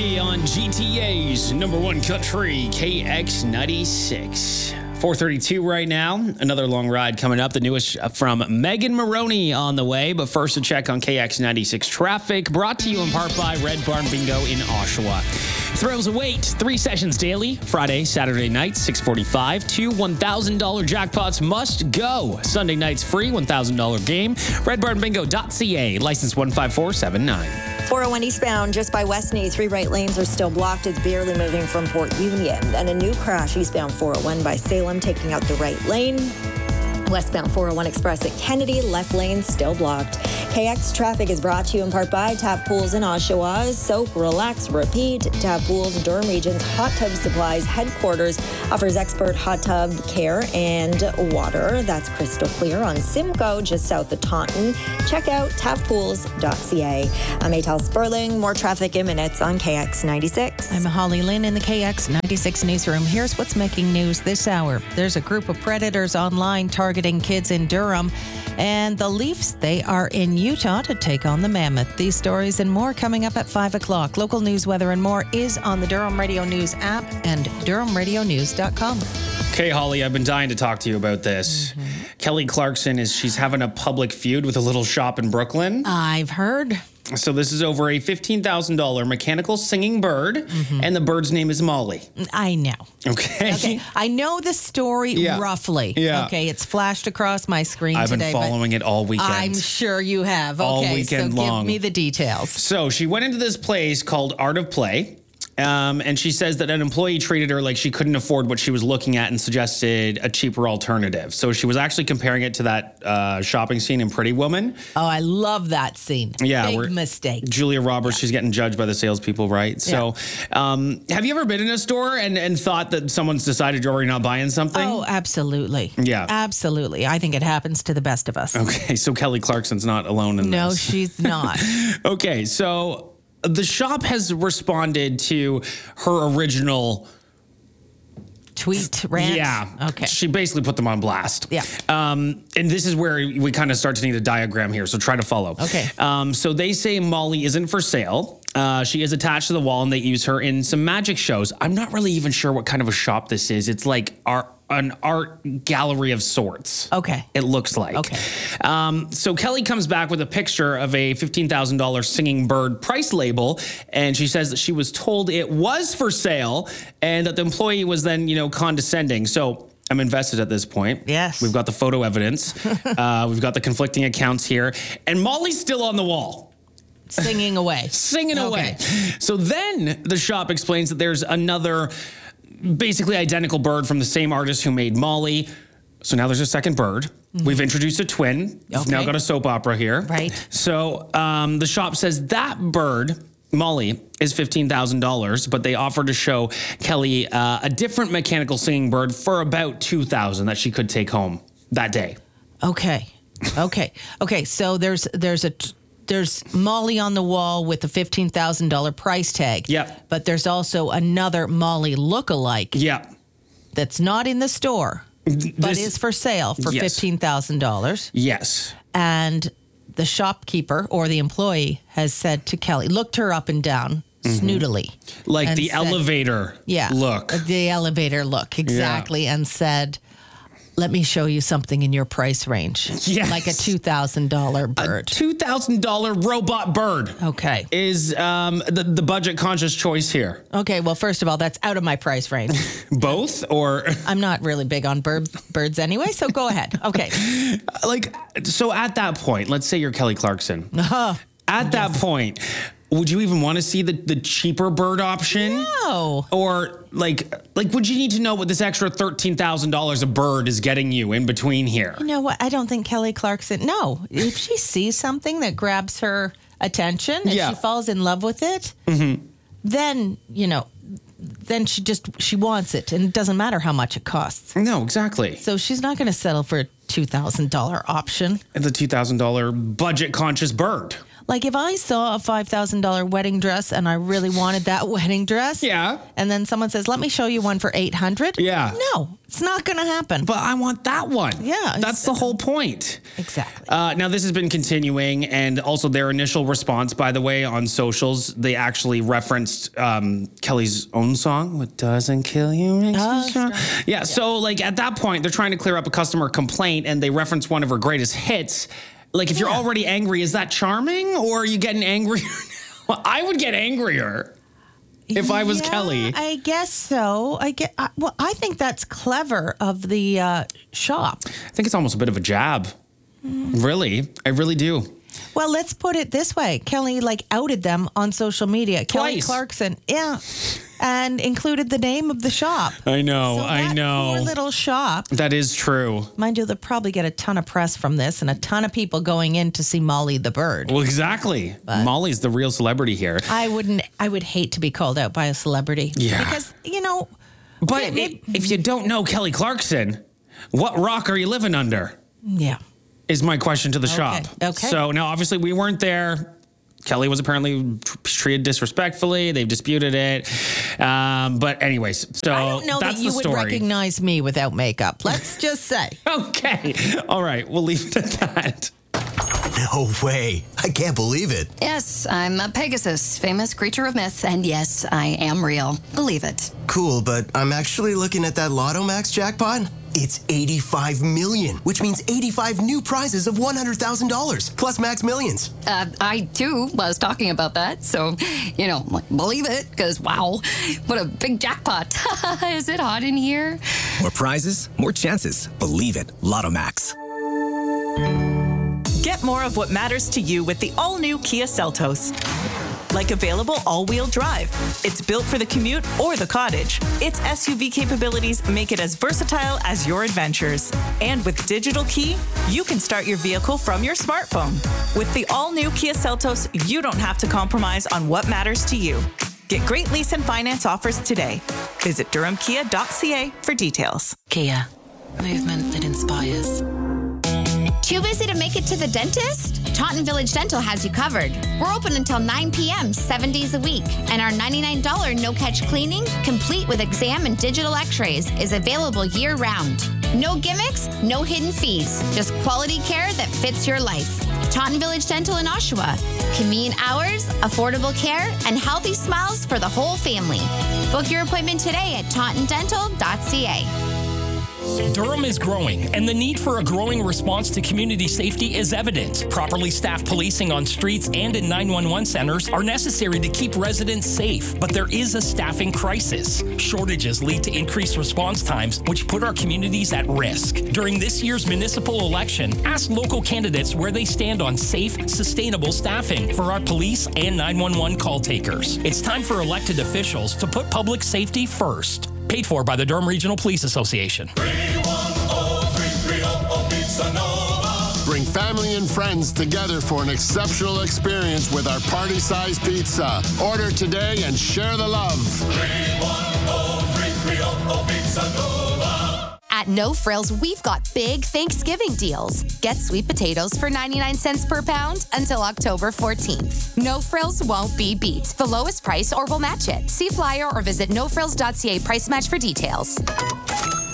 Maroney on GTA's number one country, KX96. 4:32 right now. Another long ride coming up. The newest from Megan Maroney on the way. But first, a check on KX96 traffic. Brought to you in part by Red Barn Bingo in Oshawa. Thrills await. 3 sessions daily. Friday, Saturday nights, 6:45. 2 $1,000 jackpots must go. Sunday nights free, $1,000 game. RedBarnBingo.ca. License 15479. 401 eastbound just by Westney. 3 right lanes are still blocked. It's barely moving from Port Union. And a new crash eastbound 401 by Salem, taking out the right lane. Westbound 401 Express at Kennedy, left lane still blocked. KX traffic is brought to you in part by Tap Pools in Oshawa. Soak, relax, repeat. Tap Pools, Durham Region's Hot Tub Supplies headquarters offers expert hot tub care and water that's crystal clear on Simcoe, just south of Taunton. Check out tappools.ca. I'm Atal Sperling. More traffic in minutes on KX96. I'm Holly Lynn in the KX96 newsroom. Here's what's making news this hour. There's a group of predators online targeting kids in Durham, and the Leafs, they are in Utah to take on the Mammoth. These stories and more coming up at 5 o'clock. Local news, weather, and more is on the Durham Radio News app and durhamradionews.com. Okay, Holly, I've been dying to talk to you about this. Kelly Clarkson she's having a public feud with a little shop in Brooklyn. I've heard. So this is over a $15,000 mechanical singing bird, and the bird's name is Molly. I know. Okay. I know the story roughly. Yeah. Okay, it's flashed across my screen today. I've been following it all weekend. I'm sure you have. Okay, all weekend so long. Give me the details. So she went into this place called Art of Play. And she says that an employee treated her like she couldn't afford what she was looking at and suggested a cheaper alternative. So she was actually comparing it to that shopping scene in Pretty Woman. Oh, I love that scene. Yeah. Big mistake. Julia Roberts, she's getting judged by the salespeople, right? So have you ever been in a store and thought that someone's decided you're already not buying something? Oh, absolutely. Yeah. Absolutely. I think it happens to the best of us. Okay, so Kelly Clarkson's not alone in this. No, she's not. Okay, so the shop has responded to her original tweet rant. Yeah. Okay. She basically put them on blast. Yeah. And this is where we kind of start to need a diagram here, so try to follow. Okay. So they say Molly isn't for sale. She is attached to the wall, and they use her in some magic shows. I'm not really even sure what kind of a shop this is. It's like an art gallery of sorts. Okay. It looks like. Okay. So Kelly comes back with a picture of a $15,000 singing bird price label, and she says that she was told it was for sale and that the employee was then, condescending. So I'm invested at this point. Yes. We've got the photo evidence. We've got the conflicting accounts here, and Molly's still on the wall. Singing away. Singing away. So then the shop explains that there's another basically identical bird from the same artist who made Molly. So now there's a second bird. We've introduced a twin. We've now got a soap opera here. Right. So the shop says that bird, Molly, is $15,000, but they offer to show Kelly a different mechanical singing bird for about $2,000 that she could take home that day. Okay. So there's Molly on the wall with a $15,000 price tag. Yep. But there's also another Molly lookalike. Yeah. That's not in the store, but is for sale for $15,000. Yes. And the shopkeeper or the employee has said to Kelly, looked her up and down snootily. Like and the said, elevator look. The elevator look, exactly. And said, let me show you something in your price range. Yes. Like a $2,000 bird. A $2,000 robot bird. Okay. Is the budget conscious choice here. Okay, well, first of all, that's out of my price range. Both or I'm not really big on birds anyway, so go ahead. Okay. So at that point, let's say you're Kelly Clarkson. At that point, would you even want to see the cheaper bird option? No. Or like would you need to know what this extra $13,000 a bird is getting you in between here? You know what? I don't think Kelly Clarkson, no. If she sees something that grabs her attention and she falls in love with it, then, then she wants it. And it doesn't matter how much it costs. No, exactly. So she's not going to settle for a $2,000 option. The $2,000 budget conscious bird. Like if I saw a $5,000 wedding dress and I really wanted that wedding dress. Yeah. And then someone says, let me show you one for $800. Yeah. No, it's not going to happen. But I want that one. Yeah, That's the whole point. Exactly. Now, this has been continuing, and also their initial response, by the way, on socials, they actually referenced Kelly's own song, What Doesn't Kill You Makes You Strong. Yeah, so like at that point, they're trying to clear up a customer complaint, and they reference one of her greatest hits. Like, if you're already angry, is that charming, or are you getting angrier now? I would get angrier if I was Kelly. I guess so. I think that's clever of the shop. I think it's almost a bit of a jab. Really. I really do. Well, let's put it this way. Kelly, outed them on social media. Kelly Twice. Clarkson, and included the name of the shop. I know, So that poor little shop. That is true. Mind you, they'll probably get a ton of press from this and a ton of people going in to see Molly the bird. Well, exactly. Molly's the real celebrity here. I would hate to be called out by a celebrity. Yeah. Because, But if you don't know Kelly Clarkson, what rock are you living under? Yeah. Is my question to the shop. Okay. So now, obviously, we weren't there. Kelly was apparently treated disrespectfully. They've disputed it. But anyways, so I don't know that's that you the would story. recognize me without makeup. Let's just say. Okay. All right. We'll leave it at that. No way. I can't believe it. Yes, I'm a Pegasus, famous creature of myth, and yes, I am real. Believe it. Cool, but I'm actually looking at that Lotto Max jackpot. It's 85 million, which means 85 new prizes of $100,000 plus Max Millions. I too was talking about that, so, believe it, because wow, what a big jackpot. Is it hot in here? More prizes, more chances. Believe it. Lotto Max. Get more of what matters to you with the all-new Kia Seltos. Like available all-wheel drive. It's built for the commute or the cottage. Its SUV capabilities make it as versatile as your adventures. And with Digital Key, you can start your vehicle from your smartphone. With the all-new Kia Seltos, you don't have to compromise on what matters to you. Get great lease and finance offers today. Visit durhamkia.ca for details. Kia, movement that inspires. Too busy to make it to the dentist? Taunton Village Dental has you covered. We're open until 9 p.m. 7 days a week. And our $99 no-catch cleaning, complete with exam and digital x-rays, is available year-round. No gimmicks, no hidden fees. Just quality care that fits your life. Taunton Village Dental in Oshawa. Convenient hours, affordable care, and healthy smiles for the whole family. Book your appointment today at tauntondental.ca. Durham is growing, and the need for a growing response to community safety is evident. Properly staffed policing on streets and in 911 centers are necessary to keep residents safe, but there is a staffing crisis. Shortages lead to increased response times, which put our communities at risk. During this year's municipal election, ask local candidates where they stand on safe, sustainable staffing for our police and 911 call takers. It's time for elected officials to put public safety first. Paid for by the Durham Regional Police Association. Bring family and friends together for an exceptional experience with our party-sized pizza. Order today and share the love. At No Frills, we've got big Thanksgiving deals. Get sweet potatoes for 99 cents per pound until October 14th. No Frills won't be beat. The lowest price or we'll match it. See flyer or visit nofrills.ca price match for details.